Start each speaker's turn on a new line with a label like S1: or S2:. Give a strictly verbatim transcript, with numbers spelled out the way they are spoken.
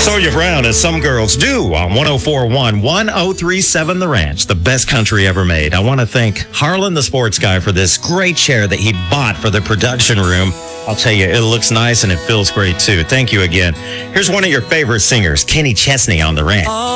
S1: Sawyer Brown, as some girls do, on one oh four point one, one oh three point seven The Ranch, the best country ever made. I want to thank Harlan, the sports guy, for this great chair that he bought for the production room. I'll tell you, it looks nice and it feels great, too. Thank you again. Here's one of your favorite singers, Kenny Chesney, on The Ranch.